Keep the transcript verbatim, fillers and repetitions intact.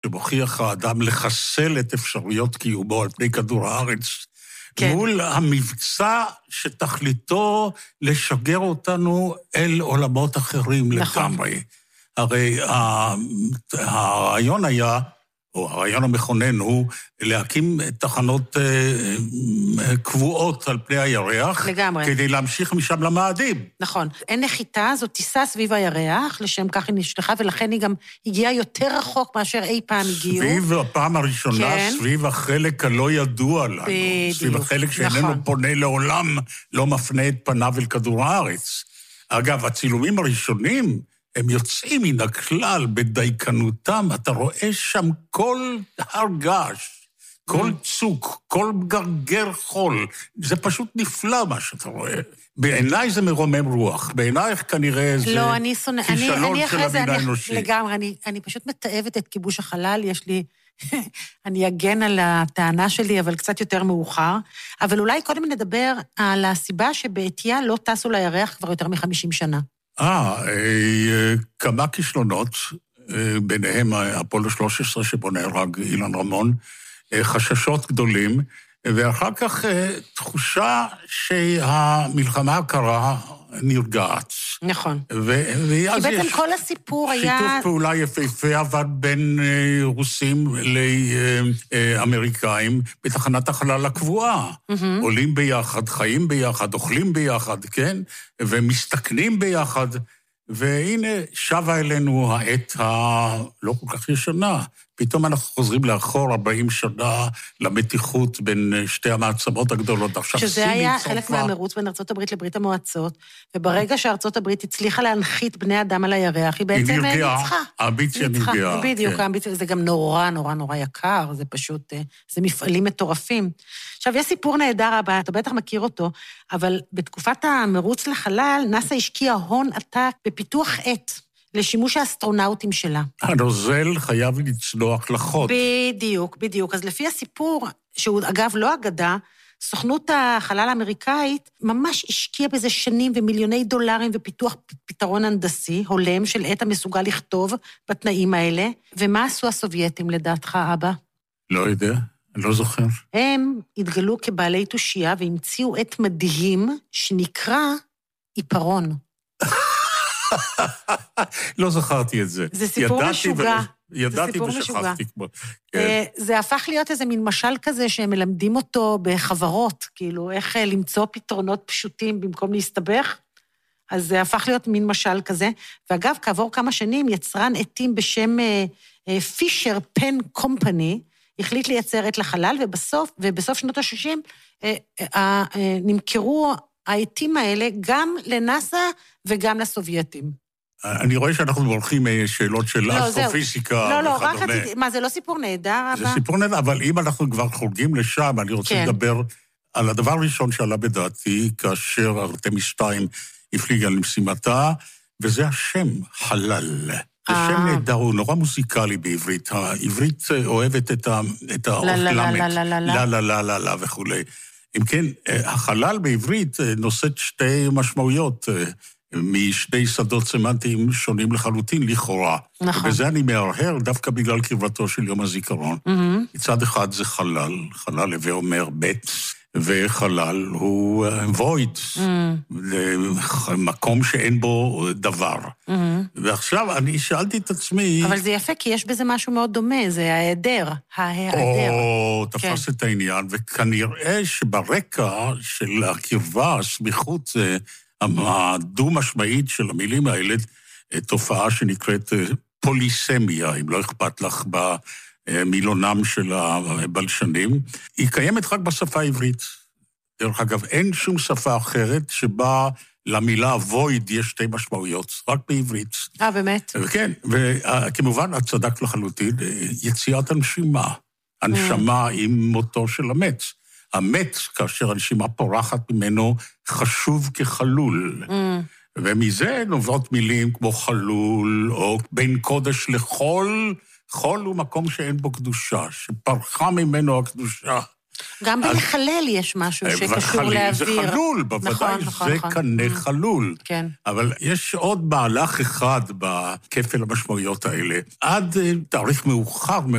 שמוכיח האדם לחסל את אפשרויות קיומו על פני כדור הארץ, כן. מול המבצע שתכליתו לשגר אותנו אל עולמות אחרים נכון. לגמרי. הרי הרעיון היה, או הרעיון המכונן הוא להקים תחנות אה, קבועות על פני הירח, לגמרי. כדי להמשיך משם למאדים. נכון. אין נחיתה, זו טיסה סביב הירח, לשם כך היא נשלחה, ולכן היא גם הגיעה יותר רחוק מאשר אי פעם הגיעו. סביב הפעם הראשונה, כן. סביב החלק הלא ידוע לנו, בדיוק. סביב החלק שאיננו נכון. פונה לעולם, לא מפנה את פניו אל כדור הארץ. אגב, הצילומים הראשונים, הם יוצאים מן הכלל בדייקנותם, אתה רואה שם כל הרגש, כל צוק, כל גרגר חול, זה פשוט נפלא מה שאתה רואה. בעיניי זה מרומם רוח, בעינייך כנראה זה לא, אני שונא, כישלון אני, של אני המין האנושי. לגמרי, אני, אני פשוט מתאהבת את כיבוש החלל, יש לי, אני אגן על הטענה שלי, אבל קצת יותר מאוחר, אבל אולי קודם נדבר על הסיבה שבעתיה לא טסו לירח כבר יותר מחמישים שנה. אה, כמה כישלונות, ביניהם אפולו שלוש עשרה שבו נהרג אילן רמון, חששות גדולים, ואחר כך תחושה שהמלחמה הקרה נרגעת. נכון. כי בעצם כל הסיפור היה... שיתוף פעולה יפהפה עבד בין רוסים לאמריקאים בתחנת החלל הקבועה. עולים ביחד, חיים ביחד, אוכלים ביחד, כן? ומסתכנים ביחד. והנה שבה אלינו העת הלא כל כך ישנה. פתאום אנחנו חוזרים לאחור ארבעים שנה למתיחות בין שתי המעצמות הגדולות. שזה היה חלק מהמרוץ בין ארצות הברית לברית המועצות, וברגע שארצות הברית הצליחה להנחית בני אדם על הירח, היא בעצם ניצחה. האמביציה נרגעה. בדיוק, זה גם נורא נורא נורא יקר, זה פשוט, זה מפעלים מטורפים. עכשיו, יש סיפור נהדר הבא, אתה בטח מכיר אותו, אבל בתקופת המרוץ לחלל, נאס"א השקיע הון עתק בפיתוח עט. לשימוש האסטרונאוטים שלה. הנוזל חייב לצלוח לחוד. בדיוק, בדיוק. אז לפי הסיפור, שהוא אגב לא אגדה, סוכנות החלל האמריקאית ממש השקיעה בזה שנים ומיליוני דולרים ופיתוח פתרון הנדסי, הולם של עת המסוגל לכתוב בתנאים האלה. ומה עשו הסובייטים לדעתך, אבא? לא יודע, אני לא זוכר. הם התגלו כבעלי תושייה והמציאו עת מדהים שנקרא עיפרון. לא זכרתי את זה. זה סיפור משוגע. ידעתי ושכחתי כמו. זה הפך להיות איזה מין משל כזה שהם מלמדים אותו בחברות, כאילו איך למצוא פתרונות פשוטים במקום להסתבך, אז זה הפך להיות מין משל כזה, ואגב, כעבור כמה שנים יצרן עטים בשם פישר פן קומפני, החליט לייצר עת לחלל, ובסוף, ובסוף שנות ה-שישים נמכרו העטים האלה גם לנאס"א וגם לסובייטים. אני רואה שאנחנו הולכים שאלות של אסטרופיזיקה וכדומה. לא, לא, רק רציתי, מה, זה לא סיפור נהדר? זה סיפור נהדר, אבל אם אנחנו כבר חורגים לשם, אני רוצה לדבר על הדבר הראשון שעלה בדעתי, כאשר ארתמיס שתיים הפליגה למשימתה, וזה השם חלל. זה שם נהדר, הוא נורא מוזיקלי בעברית. העברית אוהבת את האופלמת, לה לה לה לה לה לה וכו'. אם כן, החלל בעברית נושאת שתי משמעויות, משני שדות סמנטיים שונים לחלוטין לכאורה. נכון. וזה אני מהרהר דווקא בגלל קרבתו של יום הזיכרון. Mm-hmm. מצד אחד זה חלל, חלל הווה אומר בית, וחלל הוא וויד, mm-hmm. מקום שאין בו דבר. Mm-hmm. ועכשיו אני שאלתי את עצמי... אבל זה יפה, כי יש בזה משהו מאוד דומה, זה ההיעדר, ההיעדר. או, תפס כן. את העניין, וכנראה שברקע של הקרבה, הסמיכות, הדו-משמעית של המילים האלה, תופעה שנקראת פוליסמיה, אם לא אכפת לך במילונם של הבלשנים, היא קיימת רק בשפה העברית. דרך אגב, אין שום שפה אחרת שבה למילה וויד יש שתי משמעויות, רק בעברית. אה, באמת? כן, וכמובן, את צדקת לחלוטין, יציאת הנשימה. הנשמה עם מותו של המת. המת, כאשר הנשימה פורחת ממנו, חשוב כחלול. Mm. ומזה נובעות מילים כמו חלול, או בין קודש לחול, חול הוא מקום שאין בו קדושה, שפרחה ממנו הקדושה. גם אז... בלחלל יש משהו שקשור לאוויר. זה חלול, בוודאי, נכון, נכון, זה נכון. כנה mm. חלול. כן. אבל יש עוד מהלך אחד בכפל המשמעויות האלה. עד תאריך מאוחר